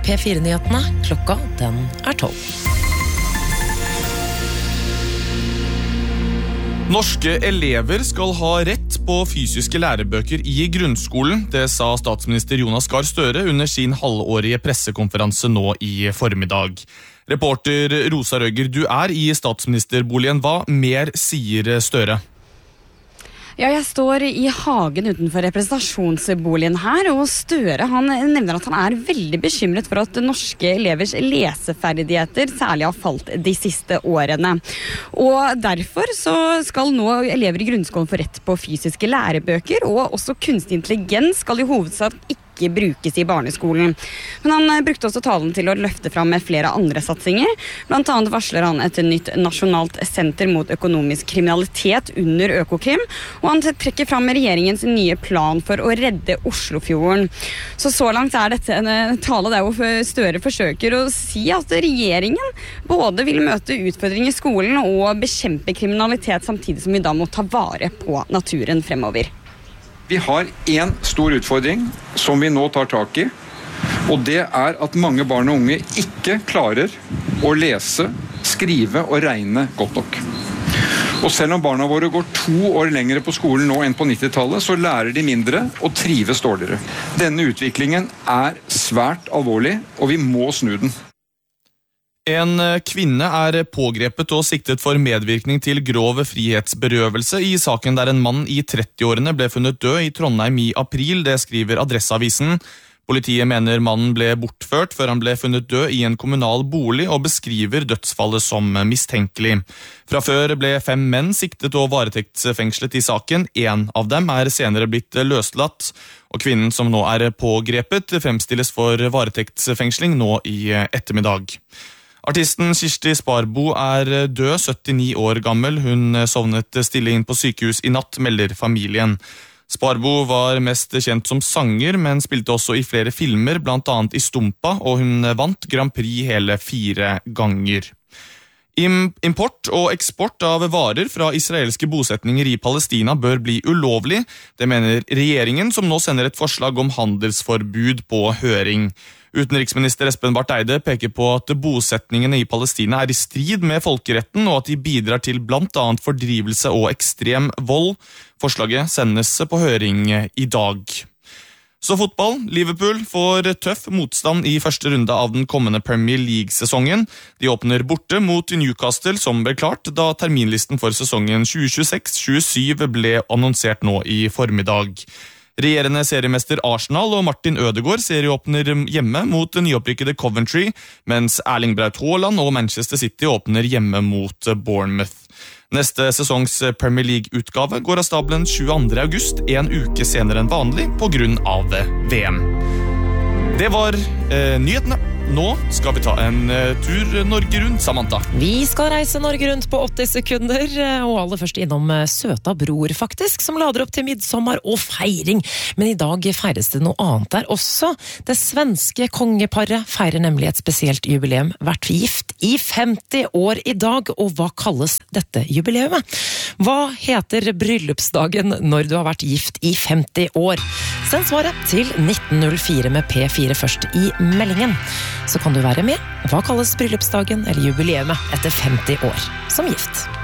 P4-nyhetene, klokka den 12. Norske elever skal ha rett på fysiske lærebøker i grunnskolen. Det sa statsminister Jonas Gahr Støre under sin halvårige pressekonferanse nå i formiddag. Reporter Rosa Røgger, du i statsministerboligen. Hva mer sier Støre? Ja, jeg står i hagen utenfor representasjonsboligen her, og Støre han nevner at han veldig bekymret for at norske elevers leseferdigheter særlig har falt de siste årene. Og derfor så skal nå elever i grunnskolen få rett på fysiske lærebøker, og også kunstig intelligens skal i hovedsak ikke brukes i barneskolen. Men han brukte også talen til å løfte fram med flere andre satsinger. Blant annet varsler han et nytt nasjonalt senter mot økonomisk kriminalitet under Økokrim, og han trekker fram regjeringens nye plan for å redde Oslofjorden. Så langt dette en tale der hvor Støre forsøker å si at regjeringen både vil møte utfordringer i skolen og bekjempe kriminalitet, samtidig som vi da må ta vare på naturen fremover. Vi har en stor utfordring som vi nå tar tak i, og det at mange barn og unge ikke klarer å lese, skrive og regne godt nok. Og selv om barna våre går 2 år lengre på skolen nå enn på 90-tallet, så lærer de mindre og trives dårligere. Denne utviklingen svært alvorlig, og vi må snu den. En kvinne pågrepet og siktet for medvirkning til grov frihetsberøvelse i saken der en mann i 30-årene ble funnet død i Trondheim i april, det skriver Adresseavisen. Politiet mener mannen ble bortført før han ble funnet død i en kommunal bolig og beskriver dødsfallet som mistenkelig. Fra før ble 5 menn siktet og varetektsfengslet i saken. En av dem senere blitt løslatt, og kvinnen som nå pågrepet fremstilles for varetektsfengsling nå i ettermiddag. Artisten Kirsti Sparbo død, 79 år gammel. Hun sovnet stille inn på sykehus i natt, melder familien. Sparbo var mest kjent som sanger, men spilte også i flere filmer, blant annet i Stumpa, og hun vant Grand Prix hele 4 ganger. Import og eksport av varer fra israelske bosetninger i Palestina bør bli ulovlig. Det mener regjeringen, som nå sender et forslag om handelsforbud på høring. Utenriksminister Espen Barth Eide peker på at bosetningene i Palestina i strid med folkeretten, og at de bidrar til blant annet fordrivelse og ekstrem vold. Forslaget sendes på høring i dag. Så fotball. Liverpool får tøff motstand i første runde av den kommende Premier League-sesongen. De åpner borte mot Newcastle, som ble klart da terminlisten for sesongen 2026-27 ble annonsert nå i formiddag. Regjerende seriemester Arsenal og Martin Ødegaard serieåpner hjemme mot nyopprykkede Coventry, mens Erling Braut Haaland og Manchester City åpner hjemme mot Bournemouth. Neste sesongs Premier League-utgave går av stabelen 22. august, en uke senere enn vanlig på grunn av VM. Det var nyhetene. Nå skal vi ta en tur Norge rundt, Samantha. Vi skal reise Norge rundt på 80 sekunder, og aller først innom Søta Bror faktisk, som lader opp til midsommar og feiring. Men i dag feires det noe annet der også. Det svenske kongeparet feirer nemlig et spesielt jubileum, vært gift i 50 år i dag, og hva kalles dette jubileumet? Hva heter bryllupsdagen når du har vært gift i 50 år? Send svaret til 1904 med P4 først i meldingen. Så kan du være med. Hva kalles bryllupsdagen eller jubileumet etter 50 år som gift?